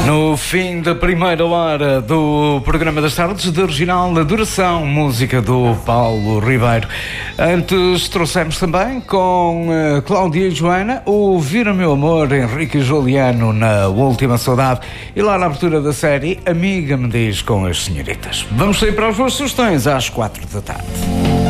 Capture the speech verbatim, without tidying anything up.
No fim da primeira hora do programa das tardes, de original na duração, música do Paulo Ribeiro. Antes trouxemos também com uh, Cláudia e Joana o Vira Meu Amor, Henrique e Juliano na Última Saudade, e lá na abertura da série Amiga Me Diz com as Senhoritas. Vamos sair para as vossas sugestões às quatro da tarde.